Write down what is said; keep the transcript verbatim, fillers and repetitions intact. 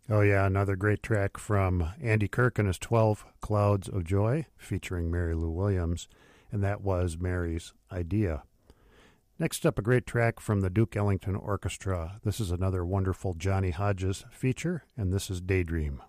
Oh, yeah, another great track from Andy Kirk and his twelve Clouds of Joy, featuring Mary Lou Williams, and that was Mary's idea. Next up, a great track from the Duke Ellington Orchestra. This is another wonderful Johnny Hodges feature, and this is Daydream.